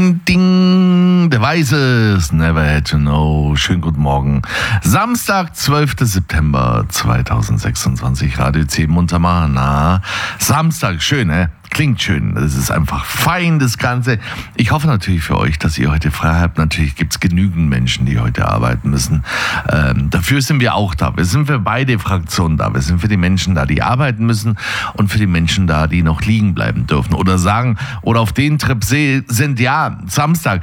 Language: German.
Ding, ding, der weiß es, never had to know. Schönen guten Morgen. Samstag, 12. September 2026, Radio 10 Muntermana. Samstag, schön, ne? Klingt schön, das ist einfach fein, das Ganze. Ich hoffe natürlich für euch, dass ihr heute frei habt. Natürlich gibt es genügend Menschen, die heute arbeiten müssen. Dafür sind wir auch da. Wir sind für beide Fraktionen da. Wir sind für die Menschen da, die arbeiten müssen und für die Menschen da, die noch liegen bleiben dürfen. Oder sagen, oder auf den Trip sind, ja, Samstag.